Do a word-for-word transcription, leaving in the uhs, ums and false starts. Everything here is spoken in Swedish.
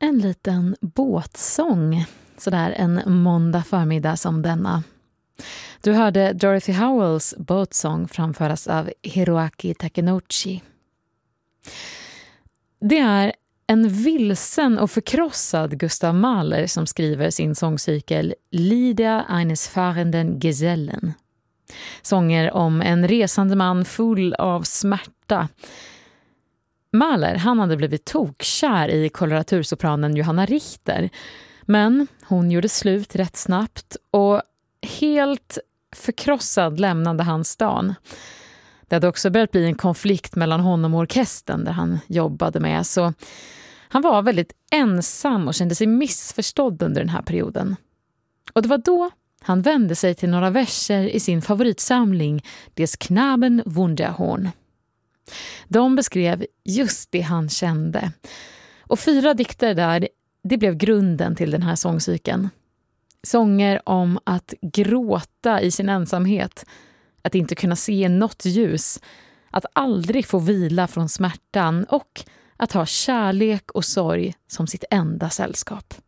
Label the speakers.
Speaker 1: En liten båtsång, sådär en måndag förmiddag som denna. Du hörde Dorothy Howells båtsång framföras av Hiroaki Takenouchi. Det är en vilsen och förkrossad Gustav Mahler som skriver sin sångcykel Lieder eines fahrenden Gesellen. Sånger om en resande man full av smärta. Mahler, han hade blivit tokkär i koloratursopranen Johanna Richter, men hon gjorde slut rätt snabbt och helt förkrossad lämnade han stan. Det hade också börjat bli en konflikt mellan honom och orkestern där han jobbade med, så han var väldigt ensam och kände sig missförstådd under den här perioden. Och det var då han vände sig till några verser i sin favoritsamling Des Knaben Wunderhorn. De beskrev just det han kände. Och fyra dikter där, det blev grunden till den här sångcykeln. Sånger om att gråta i sin ensamhet, att inte kunna se något ljus, att aldrig få vila från smärtan och att ha kärlek och sorg som sitt enda sällskap.